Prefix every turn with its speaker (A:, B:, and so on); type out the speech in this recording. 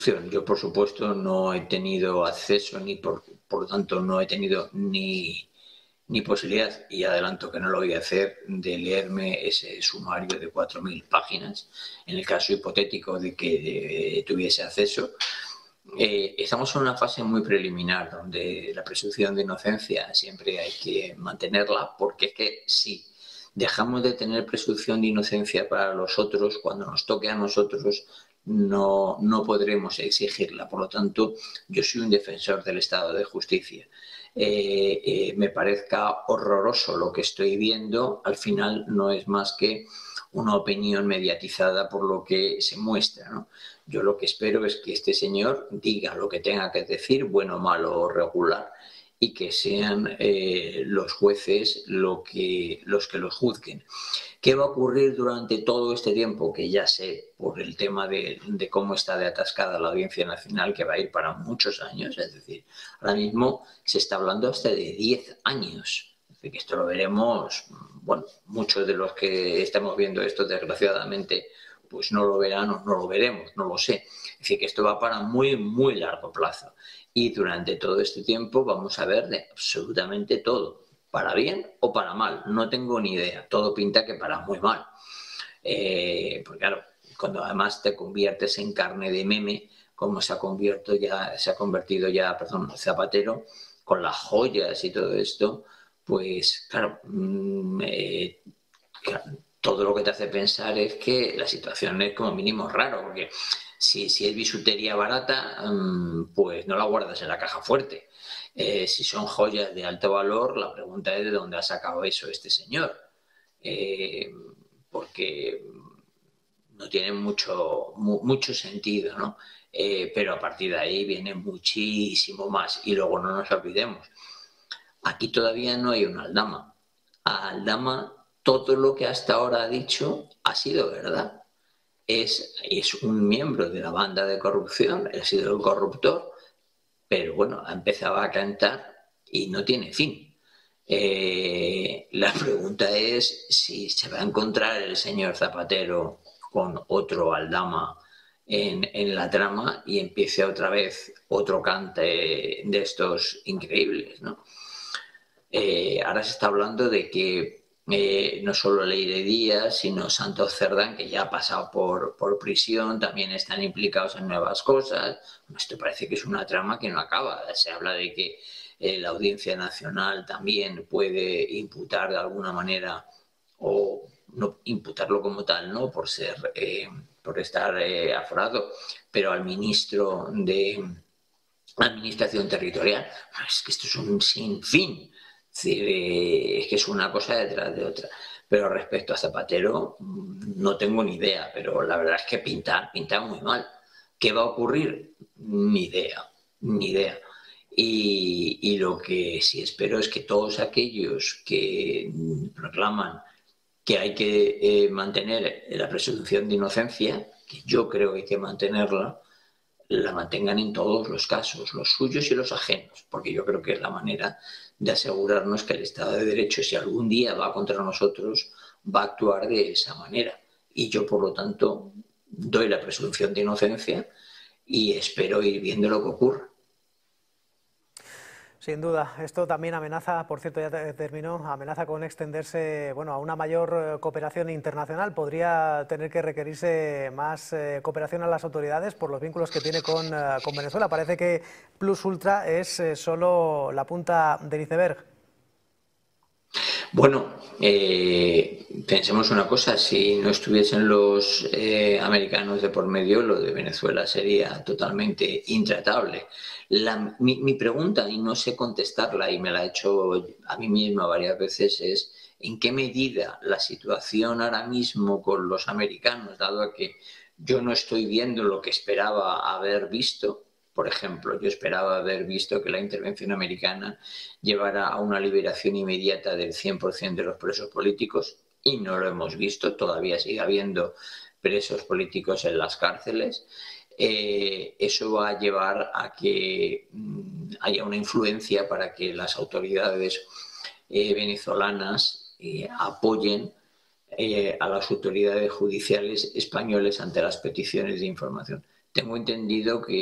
A: Yo, por supuesto, no he tenido acceso ni por lo tanto, no he tenido ni posibilidad, y adelanto que no lo voy a hacer, de leerme ese sumario de 4.000 páginas en el caso hipotético de que tuviese acceso. Estamos en una fase muy preliminar donde la presunción de inocencia siempre hay que mantenerla, porque es que si dejamos de tener presunción de inocencia para los otros, cuando nos toque a nosotros no podremos exigirla. Por lo tanto, yo soy un defensor del Estado de Justicia. Me parezca horroroso lo que estoy viendo, al final no es más que una opinión mediatizada por lo que se muestra, ¿no? Yo lo que espero es que este señor diga lo que tenga que decir, bueno, malo o regular, y que sean los jueces los que los juzguen. ¿Qué va a ocurrir durante todo este tiempo? Que ya sé, por el tema de cómo está de atascada la Audiencia Nacional, que va a ir para muchos años, es decir, ahora mismo se está hablando hasta de 10 años. Es decir, que esto lo veremos, bueno, muchos de los que estamos viendo esto, desgraciadamente, pues no lo verán o no lo veremos, no lo sé. Es decir, que esto va para muy, muy largo plazo. Y durante todo este tiempo vamos a ver de absolutamente todo, para bien o para mal, no tengo ni idea. Todo pinta que para muy mal. Porque claro, cuando además te conviertes en carne de meme, como se ha convertido ya, perdón, Zapatero, con las joyas y todo esto, pues claro, todo lo que te hace pensar es que la situación es como mínimo raro, porque si es bisutería barata, pues no la guardas en la caja fuerte. Si son joyas de alto valor, la pregunta es de dónde ha sacado eso este señor. Porque no tiene mucho sentido, ¿no? Pero a partir de ahí viene muchísimo más. Y luego no nos olvidemos, aquí todavía no hay una Aldama. A Aldama todo lo que hasta ahora ha dicho ha sido verdad. Es un miembro de la banda de corrupción, ha sido el corruptor, pero bueno, ha empezado a cantar y no tiene fin. La pregunta es si se va a encontrar el señor Zapatero con otro Aldama en la trama y empiece otra vez otro cante de estos increíbles, ¿no? Ahora se está hablando de que no solo Leire Díaz, sino Santos Cerdán, que ya ha pasado por prisión, también están implicados en nuevas cosas. Esto parece que es una trama que no acaba. Se habla de que la Audiencia Nacional también puede imputar de alguna manera, o no imputarlo como tal, no por estar aforado, pero al ministro de Administración Territorial. Es que esto es un sinfín. Es decir, es que es una cosa detrás de otra. Pero respecto a Zapatero, no tengo ni idea, pero la verdad es que pinta muy mal. ¿Qué va a ocurrir? Ni idea, ni idea. Y lo que sí espero es que todos aquellos que proclaman que hay que mantener la presunción de inocencia, que yo creo que hay que mantenerla, la mantengan en todos los casos, los suyos y los ajenos, porque yo creo que es la manera de asegurarnos que el Estado de Derecho, si algún día va contra nosotros, va a actuar de esa manera. Y yo, por lo tanto, doy la presunción de inocencia y espero ir viendo lo que ocurre.
B: Sin duda, esto también amenaza, por cierto, ya terminó, amenaza con extenderse, bueno, a una mayor cooperación internacional. Podría tener que requerirse más cooperación a las autoridades por los vínculos que tiene con Venezuela. Parece que Plus Ultra es solo la punta del iceberg.
A: Bueno, pensemos una cosa, si no estuviesen los americanos de por medio, lo de Venezuela sería totalmente intratable. Mi pregunta, y no sé contestarla, y me la he hecho a mí misma varias veces, es ¿en qué medida la situación ahora mismo con los americanos, dado que yo no estoy viendo lo que esperaba haber visto? Por ejemplo, yo esperaba haber visto que la intervención americana llevara a una liberación inmediata del 100% de los presos políticos y no lo hemos visto, todavía sigue habiendo presos políticos en las cárceles. Eso va a llevar a que haya una influencia para que las autoridades venezolanas apoyen a las autoridades judiciales españoles ante las peticiones de información. tengo entendido que